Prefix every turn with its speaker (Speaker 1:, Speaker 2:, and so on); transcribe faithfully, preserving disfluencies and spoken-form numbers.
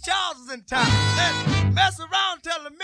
Speaker 1: Charles is in town. Let's mess around till the